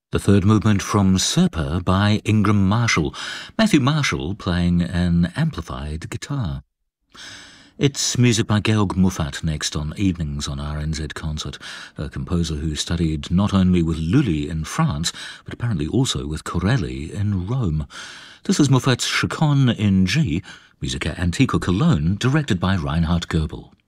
The third movement from Serpa by Ingram Marshall, Matthew Marshall playing an amplified guitar. It's music by Georg Muffat next on Evenings on RNZ Concert, a composer who studied not only with Lully in France, but apparently also with Corelli in Rome. This is Muffat's Chaconne in G, Musica Antiqua Cologne, directed by Reinhard Goebel.